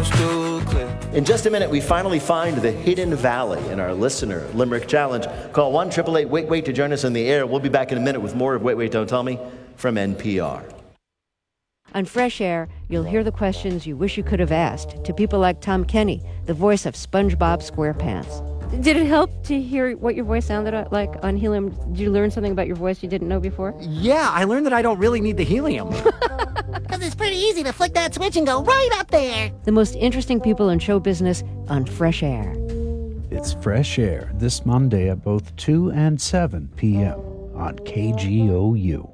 crystal clear. In just a minute, we finally find the hidden valley in our listener Limerick Challenge. Call 1-888-WAIT-WAIT to join us in the air. We'll be back in a minute with more of Wait, Wait, Don't Tell Me from NPR. On Fresh Air, you'll hear the questions you wish you could have asked to people like Tom Kenny, the voice of SpongeBob SquarePants. Did it help to hear what your voice sounded like on helium? Did you learn something about your voice you didn't know before? Yeah, I learned that I don't really need the helium. Because it's pretty easy to flick that switch and go right up there. The most interesting people in show business on Fresh Air. It's Fresh Air this Monday at both 2 and 7 p.m. on KGOU.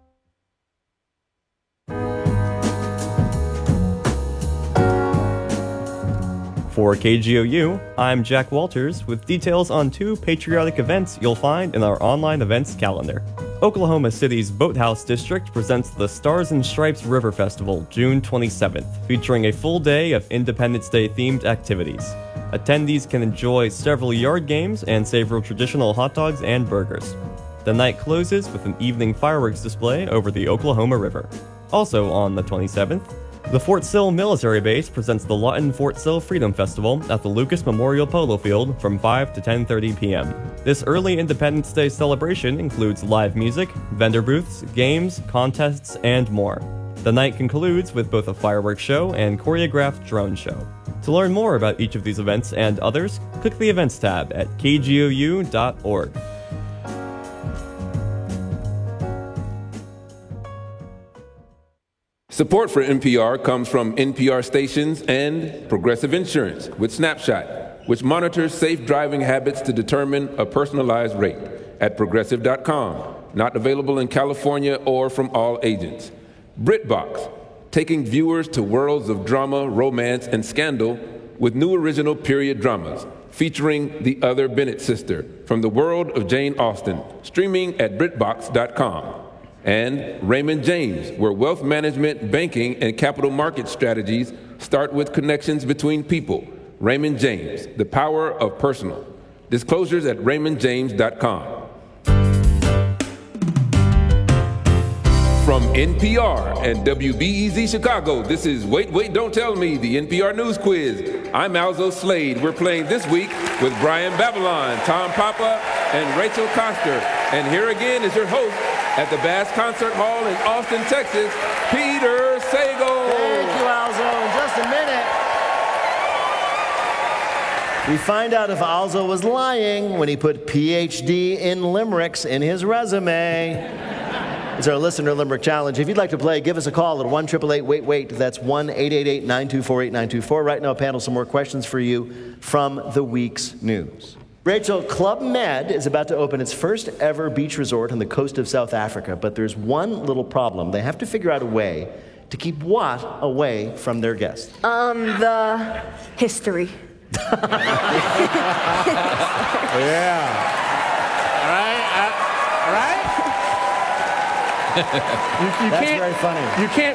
For KGOU, I'm Jack Walters with details on 2 patriotic events you'll find in our online events calendar. Oklahoma City's Boathouse District presents the Stars and Stripes River Festival June 27th, featuring a full day of Independence Day themed activities. Attendees can enjoy several yard games and savor traditional hot dogs and burgers. The night closes with an evening fireworks display over the Oklahoma River. Also on the 27th, the Fort Sill Military Base presents the Lawton Fort Sill Freedom Festival at the Lucas Memorial Polo Field from 5 to 10:30 p.m. This early Independence Day celebration includes live music, vendor booths, games, contests, and more. The night concludes with both a fireworks show and choreographed drone show. To learn more about each of these events and others, click the Events tab at kgou.org. Support for NPR comes from NPR stations and Progressive Insurance with Snapshot, which monitors safe driving habits to determine a personalized rate at Progressive.com. Not available in California or from all agents. BritBox, taking viewers to worlds of drama, romance, and scandal with new original period dramas featuring the other Bennett sister from the world of Jane Austen, streaming at BritBox.com. And Raymond James, where wealth management, banking, and capital market strategies start with connections between people. Raymond James, the power of personal. Disclosures at RaymondJames.com. From NPR and WBEZ Chicago, this is Wait, Wait, Don't Tell Me, the NPR News Quiz. I'm Alzo Slade. We're playing this week with Brian Babylon, Tom Papa, and Rachel Coster. And here again is your host at the Bass Concert Hall in Austin, Texas, Peter Sagal. Thank you, Alzo. In just a minute, we find out if Alzo was lying when he put PhD in limericks in his resume. It's our Listener Limerick Challenge. If you'd like to play, give us a call at 1-888-WAIT-WAIT. That's 1-888-924-8924. Right now, panel, some more questions for you from the week's news. Rachel, Club Med is about to open its first ever beach resort on the coast of South Africa, but there's one little problem. They have to figure out a way to keep what away from their guests? The history. Yeah. All right? That's very funny. You can't